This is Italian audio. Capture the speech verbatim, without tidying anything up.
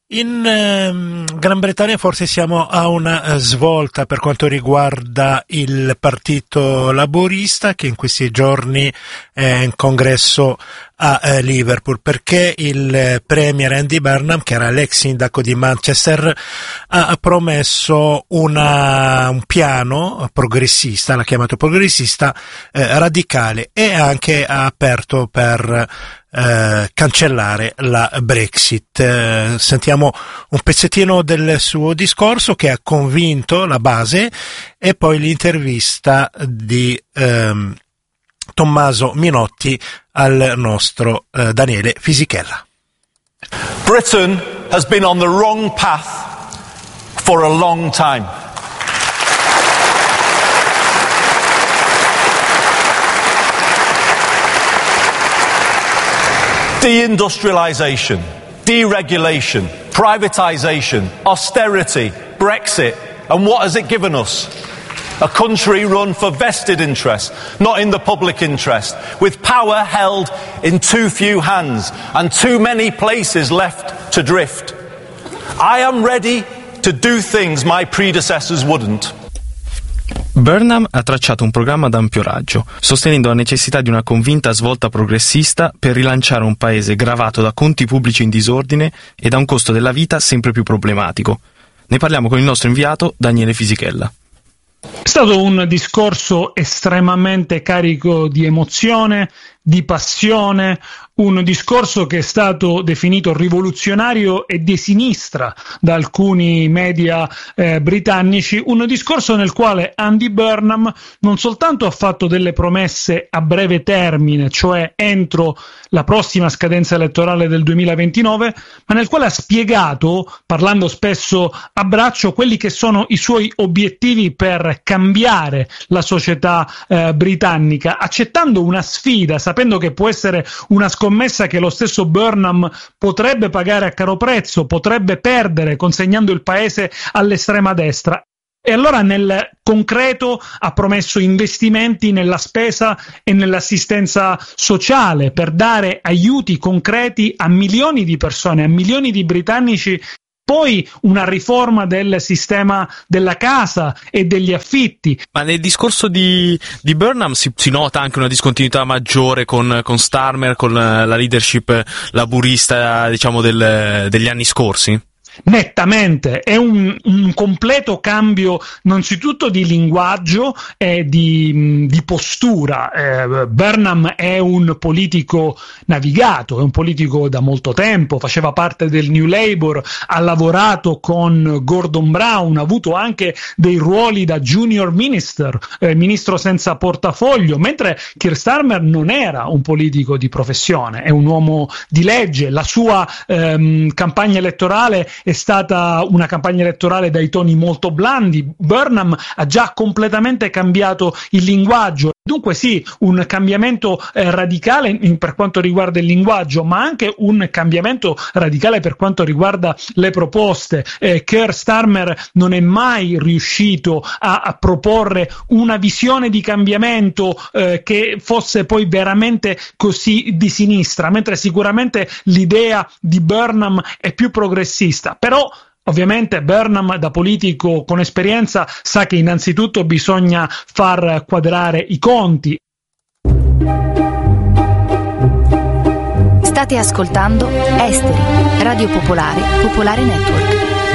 In ehm, Gran Bretagna forse siamo a una eh, svolta per quanto riguarda il partito laburista, che in questi giorni è in congresso a eh, Liverpool, perché il eh, premier Andy Burnham, che era l'ex sindaco di Manchester, ha, ha promesso una, un piano progressista, l'ha chiamato progressista, eh, radicale, e anche ha aperto per Eh, cancellare la Brexit. Eh, sentiamo un pezzettino del suo discorso che ha convinto la base, e poi l'intervista di ehm, Tommaso Minotti al nostro eh, Daniele Fisichella. Britain has been on the wrong path for a long time. Deindustrialisation, deregulation, privatisation, austerity, Brexit, and what has it given us? A country run for vested interests, not in the public interest, with power held in too few hands and too many places left to drift. I am ready to do things my predecessors wouldn't. Burnham ha tracciato un programma ad ampio raggio, sostenendo la necessità di una convinta svolta progressista per rilanciare un paese gravato da conti pubblici in disordine e da un costo della vita sempre più problematico. Ne parliamo con il nostro inviato Daniele Fisichella. È stato un discorso estremamente carico di emozione, di passione, un discorso che è stato definito rivoluzionario e di sinistra da alcuni media eh, britannici, un discorso nel quale Andy Burnham non soltanto ha fatto delle promesse a breve termine, cioè entro la prossima scadenza elettorale del duemilaventinove, ma nel quale ha spiegato, parlando spesso a braccio, quelli che sono i suoi obiettivi per cambiare la società eh, britannica, accettando una sfida, sapendo che può essere una scommessa che lo stesso Burnham potrebbe pagare a caro prezzo, potrebbe perdere consegnando il paese all'estrema destra. E allora nel concreto ha promesso investimenti nella spesa e nell'assistenza sociale per dare aiuti concreti a milioni di persone, a milioni di britannici. Poi una riforma del sistema della casa e degli affitti. Ma nel discorso di, di Burnham si, si nota anche una discontinuità maggiore con, con Starmer, con la leadership laburista, diciamo, del, degli anni scorsi? Nettamente, è un, un completo cambio innanzitutto di linguaggio e di, di postura. Eh, Burnham è un politico navigato, è un politico da molto tempo, faceva parte del New Labour, ha lavorato con Gordon Brown, ha avuto anche dei ruoli da junior minister, eh, ministro senza portafoglio, mentre Keir Starmer non era un politico di professione, è un uomo di legge. La sua ehm, campagna elettorale è stata una campagna elettorale dai toni molto blandi. Burnham ha già completamente cambiato il linguaggio. Dunque sì, un cambiamento eh, radicale in, per quanto riguarda il linguaggio, ma anche un cambiamento radicale per quanto riguarda le proposte. Eh, Keir Starmer non è mai riuscito a, a proporre una visione di cambiamento eh, che fosse poi veramente così di sinistra, mentre sicuramente l'idea di Burnham è più progressista. Però ovviamente Burnham, da politico con esperienza, sa che innanzitutto bisogna far quadrare i conti. State ascoltando Esteri, Radio Popolare, Popolare Network.